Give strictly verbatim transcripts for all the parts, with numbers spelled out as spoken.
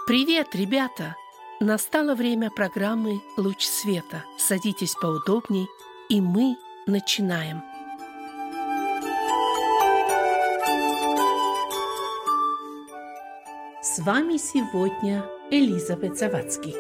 Привет, ребята! Настало время программы «Луч света». Садитесь поудобней, и мы начинаем. С вами сегодня Элизабет Завадский.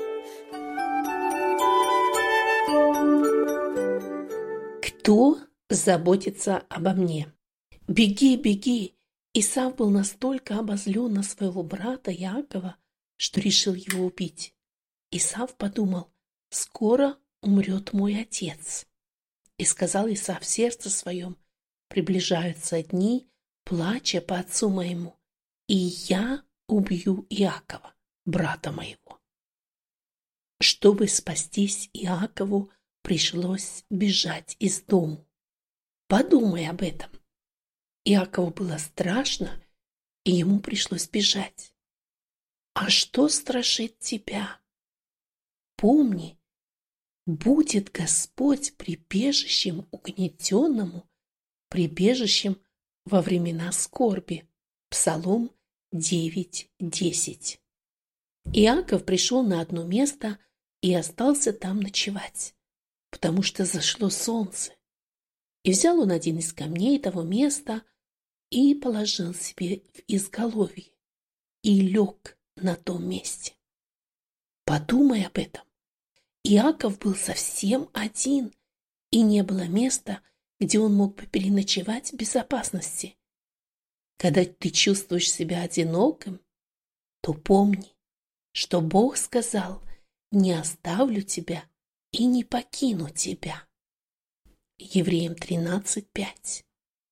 Кто заботится обо мне? Беги, беги! Исав был настолько обозлен на своего брата Иакова, что решил его убить. Исав подумал: скоро умрет мой отец. И сказал Исав в сердце своем: приближаются дни, плача по отцу моему, и я убью Иакова, брата моего. Чтобы спастись Иакову, пришлось бежать из дому. Подумай об этом. Иакову было страшно, и ему пришлось бежать. А что страшит тебя? Помни, будет Господь прибежищем угнетенному, прибежищем во времена скорби. Псалом девять десять. Иаков пришел на одно место и остался там ночевать, потому что зашло солнце. И взял он один из камней того места и положил себе в изголовье, и лег на том месте. Подумай об этом. Иаков был совсем один, и не было места, где он мог бы переночевать в безопасности. Когда ты чувствуешь себя одиноким, то помни, что Бог сказал: не оставлю тебя и не покину тебя. Евреям тринадцать пять.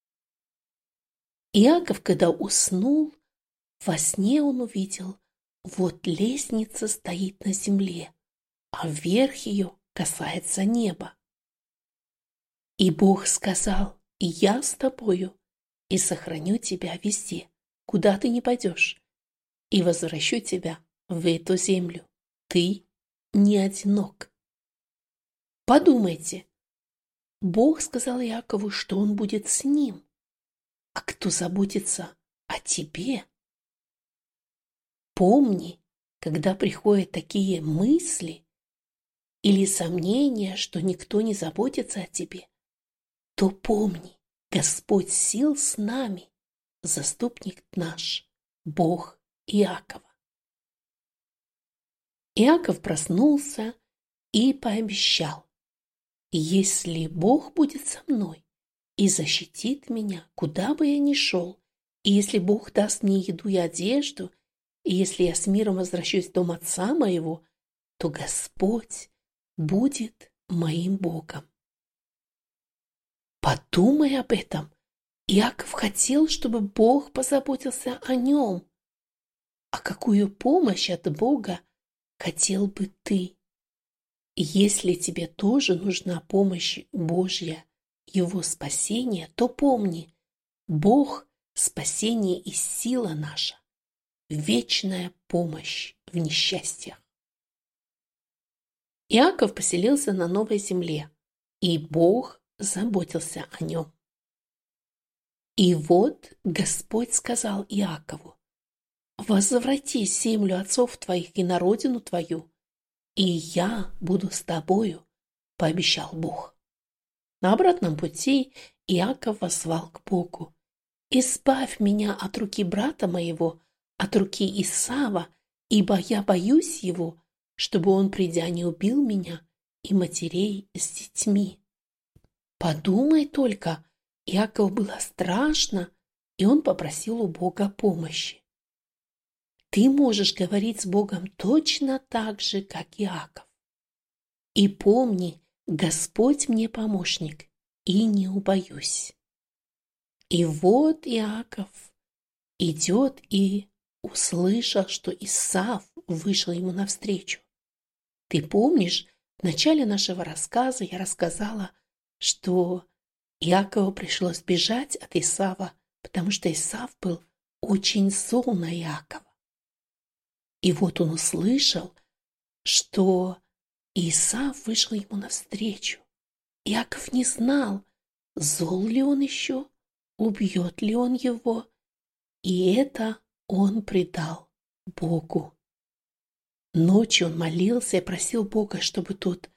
Иаков, когда уснул, во сне он увидел: вот лестница стоит на земле, а верх ее касается неба. И Бог сказал: я с тобою и сохраню тебя везде, куда ты не пойдешь, и возвращу тебя в эту землю. Ты не одинок. Подумайте, Бог сказал Иакову, что он будет с ним. А кто заботится о тебе? Помни, когда приходят такие мысли или сомнения, что никто не заботится о тебе, то помни, Господь сил с нами, заступник наш, Бог Иакова. Иаков проснулся и пообещал: если Бог будет со мной и защитит меня, куда бы я ни шел, и если Бог даст мне еду и одежду, и если я с миром возвращусь в дом отца моего, то Господь будет моим Богом. Подумай об этом. Иаков хотел, чтобы Бог позаботился о нем. А какую помощь от Бога хотел бы ты? Если тебе тоже нужна помощь Божья, Его спасение, то помни, Бог – спасение и сила наша, вечная помощь в несчастьях. Иаков поселился на новой земле, и Бог заботился о нем. И вот Господь сказал Иакову: возвратись в землю отцов твоих и на родину твою, и я буду с тобою, пообещал Бог. На обратном пути Иаков воззвал к Богу: избавь меня от руки брата моего, от руки Исава, ибо я боюсь его, чтобы он, придя, не убил меня и матерей с детьми. Подумай только, Иакову было страшно, и он попросил у Бога помощи. Ты можешь говорить с Богом точно так же, как Иаков. И помни, Господь мне помощник, и не убоюсь. И вот Иаков идет и услышал, что Исав вышел ему навстречу. Ты помнишь, в начале нашего рассказа я рассказала, что Иакову пришлось бежать от Исава, потому что Исав был очень зол на Иакова. И вот он услышал, что Исав вышел ему навстречу. Иаков не знал, зол ли он еще, убьет ли он его, и это он предал Богу. Ночью он молился и просил Бога, чтобы тот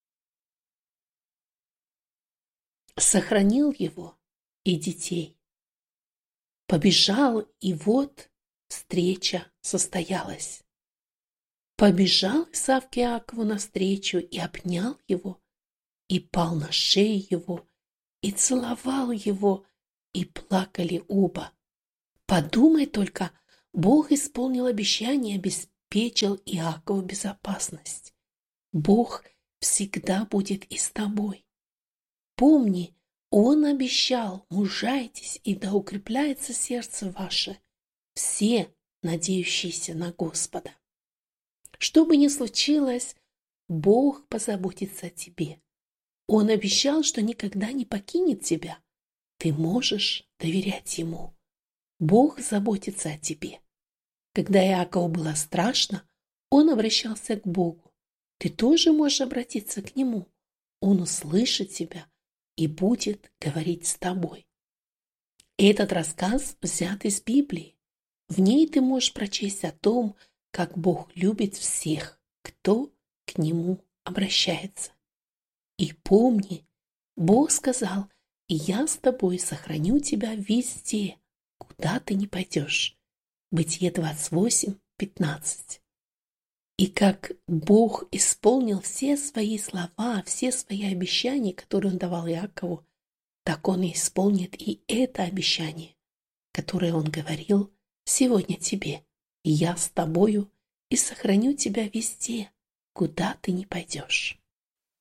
сохранил его и детей. Побежал, и вот встреча состоялась. Побежал Исав к Иакову навстречу и обнял его, и пал на шею его, и целовал его, и плакали оба. Подумай только, Бог исполнил обещание, обеспечил Иакову безопасность. Бог всегда будет и с тобой. Помни, Он обещал: мужайтесь, и да укрепляется сердце ваше, все надеющиеся на Господа. Что бы ни случилось, Бог позаботится о тебе. Он обещал, что никогда не покинет тебя. Ты можешь доверять Ему. Бог заботится о тебе. Когда Иакову было страшно, он обращался к Богу. Ты тоже можешь обратиться к Нему. Он услышит тебя и будет говорить с тобой. Этот рассказ взят из Библии. В ней ты можешь прочесть о том, как Бог любит всех, кто к Нему обращается. И помни, Бог сказал: «Я с тобой сохраню тебя везде, куда ты не пойдешь». Бытие двадцать восемь, пятнадцать. И как Бог исполнил все свои слова, все свои обещания, которые Он давал Иакову, так Он и исполнит и это обещание, которое Он говорил сегодня тебе. «Я с тобою и сохраню тебя везде, куда ты не пойдешь».